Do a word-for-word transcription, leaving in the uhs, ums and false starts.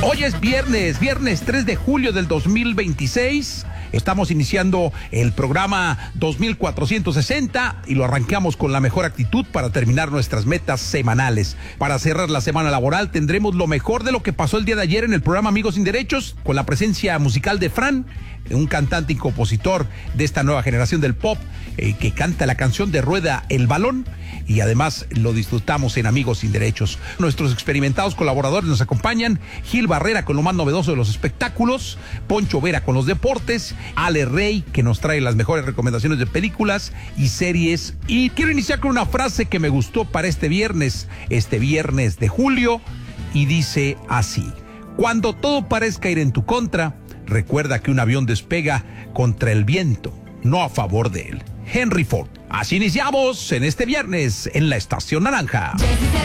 Hoy es viernes, viernes tres de julio del dos mil veintiséis. Estamos iniciando el programa dos mil cuatrocientos sesenta y lo arrancamos con la mejor actitud para terminar nuestras metas semanales. Para cerrar la semana laboral tendremos lo mejor de lo que pasó el día de ayer en el programa Amigos Sin Derechos, con la presencia musical de Fran, un cantante y compositor de esta nueva generación del pop, eh, que canta la canción de Rueda el Balón, y además lo disfrutamos en Amigos Sin Derechos. Nuestros experimentados colaboradores nos acompañan: Gil Barrera con lo más novedoso de los espectáculos, Poncho Vera con los deportes, Ale Rey, que nos trae las mejores recomendaciones de películas y series. Y quiero iniciar con una frase que me gustó para este viernes, este viernes de julio, y dice así: cuando todo parezca ir en tu contra, recuerda que un avión despega contra el viento, no a favor de él. Henry Ford. Así iniciamos en este viernes en la Estación Naranja.